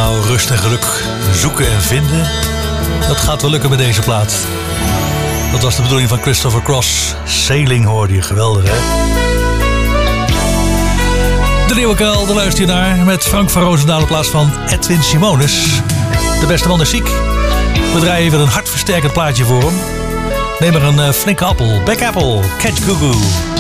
Nou, rust en geluk zoeken en vinden, dat gaat wel lukken met deze plaat. Dat was de bedoeling van Christopher Cross. Sailing hoorde je, geweldig hè? De Nieuwe Kuil, daar luister je naar met Frank van Roosendaal in plaats van Edwin Simonis. De beste man is ziek. We draaien even een hartversterkend plaatje voor hem. Neem er een flinke appel. Back Apple, Catch Goo Goo.